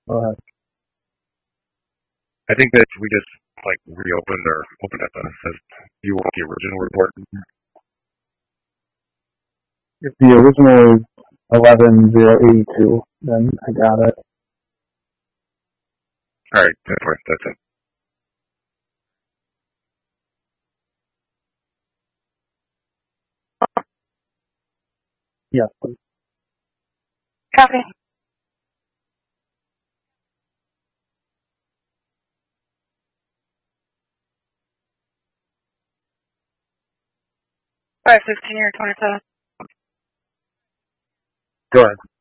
Go I think that we just like reopened or opened up as you want the original report. If the original is 11082, then I got it. All right, that's it. Yes, please. Copy. 516 or 27. Go ahead.